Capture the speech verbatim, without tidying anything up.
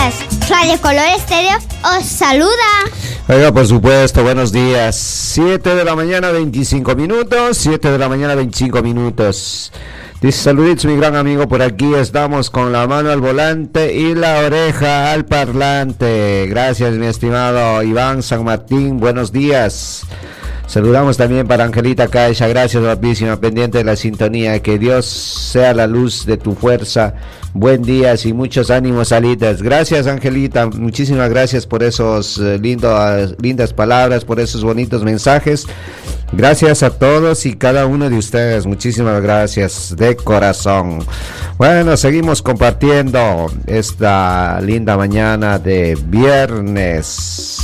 días. Radio Color Estéreo os saluda. Oiga, por supuesto, buenos días. siete de la mañana, veinticinco minutos. siete de la mañana, veinticinco minutos. Dice, saluditos, mi gran amigo, por aquí estamos con la mano al volante y la oreja al parlante. Gracias, mi estimado Iván San Martín, buenos días. Saludamos también para Angelita Caixa, gracias guapísima, pendiente de la sintonía, que Dios sea la luz de tu fuerza, buen día y muchos ánimos, alitas. Gracias Angelita, muchísimas gracias por esos eh, lindos, lindas palabras, por esos bonitos mensajes. Gracias a todos y cada uno de ustedes, muchísimas gracias de corazón. Bueno, seguimos compartiendo esta linda mañana de viernes.